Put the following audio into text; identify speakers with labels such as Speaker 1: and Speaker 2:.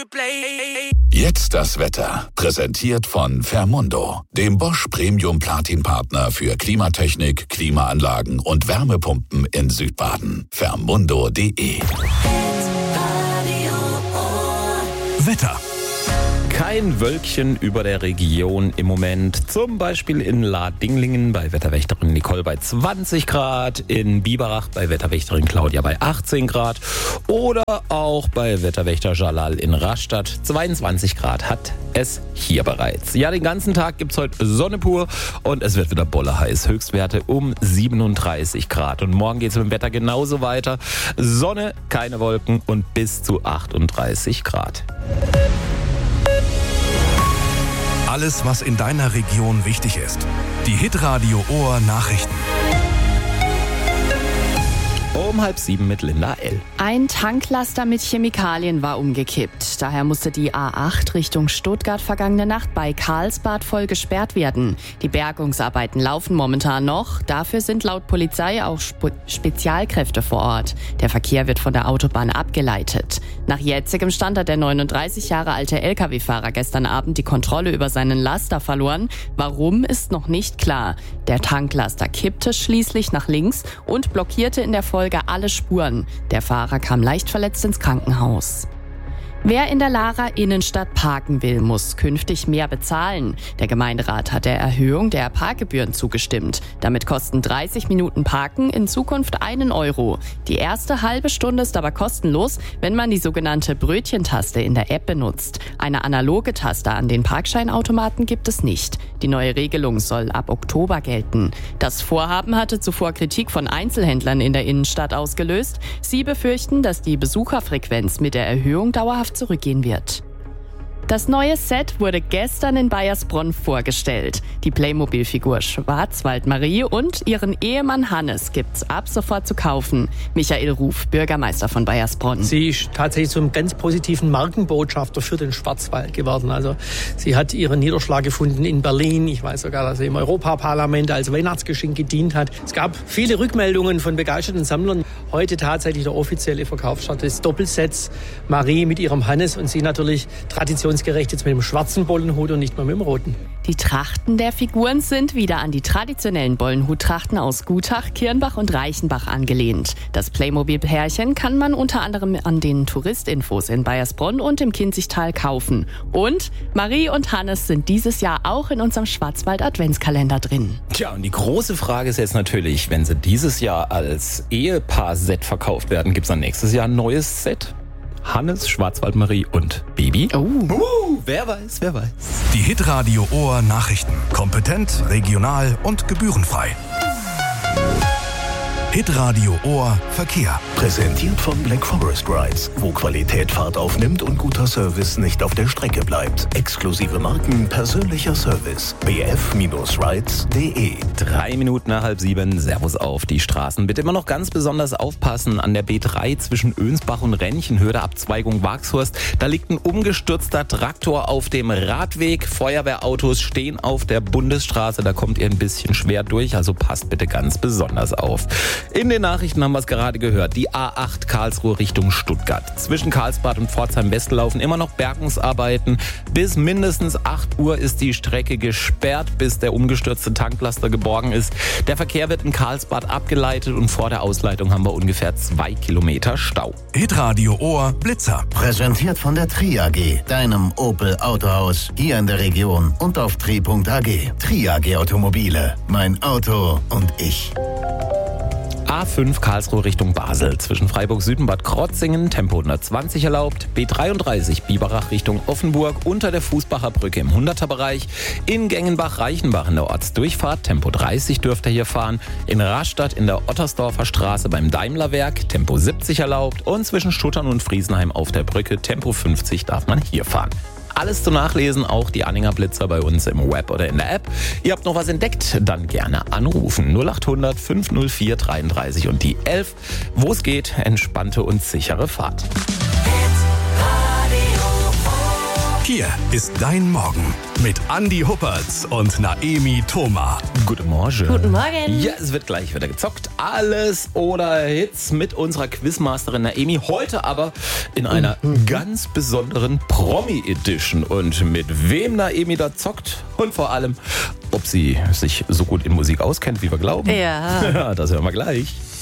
Speaker 1: Jetzt das Wetter. Präsentiert von Fermundo, dem Bosch Premium Platin Partner für Klimatechnik, Klimaanlagen und Wärmepumpen in Südbaden. Fermundo.de.
Speaker 2: Wetter.
Speaker 3: Kein Wölkchen über der Region im Moment. Zum Beispiel in Ladinglingen bei Wetterwächterin Nicole bei 20 Grad, in Biberach bei Wetterwächterin Claudia bei 18 Grad oder auch bei Wetterwächter Jalal in Rastatt. 22 Grad hat es hier bereits. Ja, den ganzen Tag gibt's heute Sonne pur und es wird wieder bolle heiß. Höchstwerte um 37 Grad. Und morgen geht's mit dem Wetter genauso weiter. Sonne, keine Wolken und bis zu 38 Grad.
Speaker 2: Alles, was in deiner Region wichtig ist. Die Hitradio Ohr Nachrichten.
Speaker 3: Um 6:30 mit Linda L.
Speaker 4: Ein Tanklaster mit Chemikalien war umgekippt. Daher musste die A8 Richtung Stuttgart vergangene Nacht bei Karlsbad voll gesperrt werden. Die Bergungsarbeiten laufen momentan noch. Dafür sind laut Polizei auch Spezialkräfte vor Ort. Der Verkehr wird von der Autobahn abgeleitet. Nach jetzigem Stand hat der 39 Jahre alte Lkw-Fahrer gestern Abend die Kontrolle über seinen Laster verloren. Warum, ist noch nicht klar. Der Tanklaster kippte schließlich nach links und blockierte in der Folge alle Spuren. Der Fahrer kam leicht verletzt ins Krankenhaus. Wer in der Lahrer Innenstadt parken will, muss künftig mehr bezahlen. Der Gemeinderat hat der Erhöhung der Parkgebühren zugestimmt. Damit kosten 30 Minuten Parken in Zukunft 1 Euro. Die erste halbe Stunde ist aber kostenlos, wenn man die sogenannte Brötchentaste in der App benutzt. Eine analoge Taste an den Parkscheinautomaten gibt es nicht. Die neue Regelung soll ab Oktober gelten. Das Vorhaben hatte zuvor Kritik von Einzelhändlern in der Innenstadt ausgelöst. Sie befürchten, dass die Besucherfrequenz mit der Erhöhung dauerhaft zurückgehen wird. Das neue Set wurde gestern in Baiersbronn vorgestellt. Die Playmobil-Figur Schwarzwaldmarie und ihren Ehemann Hannes gibt's ab sofort zu kaufen. Michael Ruf, Bürgermeister von Baiersbronn.
Speaker 5: Sie ist tatsächlich so einem ganz positiven Markenbotschafter für den Schwarzwald geworden. Also sie hat ihren Niederschlag gefunden in Berlin. Ich weiß sogar, dass sie im Europaparlament als Weihnachtsgeschenk gedient hat. Es gab viele Rückmeldungen von begeisterten Sammlern. Heute tatsächlich der offizielle Verkaufsstart des Doppelsets. Marie mit ihrem Hannes und sie natürlich traditionsgerecht jetzt mit dem schwarzen Bollenhut und nicht mehr mit dem roten.
Speaker 4: Die Trachten der Figuren sind wieder an die traditionellen Bollenhut-Trachten aus Gutach, Kirnbach und Reichenbach angelehnt. Das Playmobil-Pärchen kann man unter anderem an den Touristinfos in Baiersbronn und im Kinzigtal kaufen. Und Marie und Hannes sind dieses Jahr auch in unserem Schwarzwald-Adventskalender drin.
Speaker 3: Tja, und die große Frage ist jetzt natürlich, wenn sie dieses Jahr als Ehepaar-Set verkauft werden, gibt's dann nächstes Jahr ein neues Set? Hannes, Schwarzwaldmarie und Baby? Wer weiß, wer weiß.
Speaker 2: Die Hitradio Ohr Nachrichten. Kompetent, regional und gebührenfrei. Hitradio Ohr Verkehr.
Speaker 1: Präsentiert von Black Forest Rides, wo Qualität Fahrt aufnimmt und guter Service nicht auf der Strecke bleibt. Exklusive Marken, persönlicher Service. bf-rides.de.
Speaker 3: 3 Minuten nach 6:30. Servus auf die Straßen. Bitte immer noch ganz besonders aufpassen an der B3 zwischen Önsbach und Rennchenhöhe, Abzweigung Waxhorst. Da liegt ein umgestürzter Traktor auf dem Radweg. Feuerwehrautos stehen auf der Bundesstraße. Da kommt ihr ein bisschen schwer durch, also passt bitte ganz besonders auf. In den Nachrichten haben wir es gerade gehört. Die A8 Karlsruhe Richtung Stuttgart. Zwischen Karlsbad und Pforzheim-West laufen immer noch Bergungsarbeiten. Bis mindestens 8 Uhr ist die Strecke gesperrt, bis der umgestürzte Tanklaster geborgen ist. Der Verkehr wird in Karlsbad abgeleitet und vor der Ausleitung haben wir ungefähr 2 Kilometer Stau.
Speaker 2: Hitradio Ohr Blitzer.
Speaker 6: Präsentiert von der Tri AG, deinem Opel Autohaus hier in der Region und auf tri.ag. Tri AG Automobile. Mein Auto und ich.
Speaker 3: A5 Karlsruhe Richtung Basel. Zwischen Freiburg Süd und Bad Krotzingen Tempo 120 erlaubt. B33 Biberach Richtung Offenburg unter der Fußbacher Brücke im 100er-Bereich. In Gengenbach-Reichenbach in der Ortsdurchfahrt Tempo 30 dürft ihr hier fahren. In Rastatt in der Ottersdorfer Straße beim Daimlerwerk Tempo 70 erlaubt. Und zwischen Stuttern und Friesenheim auf der Brücke Tempo 50 darf man hier fahren. Alles zum Nachlesen, auch die Anhänger Blitzer bei uns im Web oder in der App. Ihr habt noch was entdeckt, dann gerne anrufen. 0800 504 33 und die 11. Wo es geht, entspannte und sichere Fahrt.
Speaker 2: Hier ist dein Morgen mit Andi Huppertz und Naemi Thoma.
Speaker 3: Guten Morgen.
Speaker 7: Guten Morgen.
Speaker 3: Ja, es wird gleich wieder gezockt. Alles oder Hits mit unserer Quizmasterin Naemi. Heute aber in einer ganz besonderen Promi-Edition. Und mit wem Naemi da zockt und vor allem, ob sie sich so gut in Musik auskennt, wie wir glauben.
Speaker 7: Ja.
Speaker 3: Das hören wir gleich.